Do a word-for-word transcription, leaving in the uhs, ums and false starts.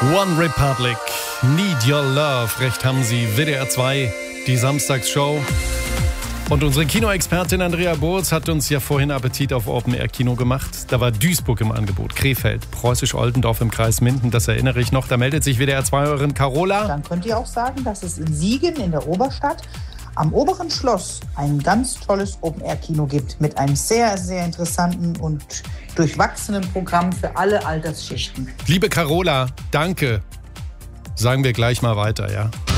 One Republic, Need Your Love. Recht haben Sie, W D R zwei, die Samstagsshow. Und unsere Kinoexpertin Andrea Burz hat uns ja vorhin Appetit auf Open-Air-Kino gemacht. Da war Duisburg im Angebot, Krefeld, Preußisch-Oldendorf im Kreis Minden, das erinnere ich noch. Da meldet sich W D R zwei-Hörerin Carola. Dann könnt ihr auch sagen, dass es in Siegen in der Oberstadt am oberen Schloss ein ganz tolles Open-Air-Kino gibt mit einem sehr, sehr interessanten und durchwachsenen Programm für alle Altersschichten. Liebe Carola, danke. Sagen wir gleich mal weiter, ja.